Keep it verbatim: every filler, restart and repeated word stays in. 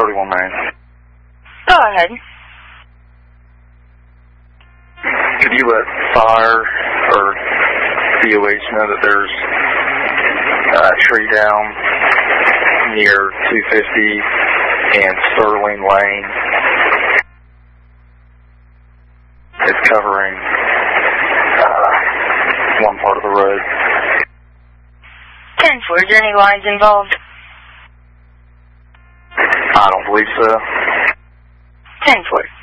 thirty-one Main. Go ahead. Could you let fire or D O H know that there's a tree down near two fifty and Sterling Lane? It's covering uh, one part of the road. ten four, is there any lines involved? I don't believe so. ten four.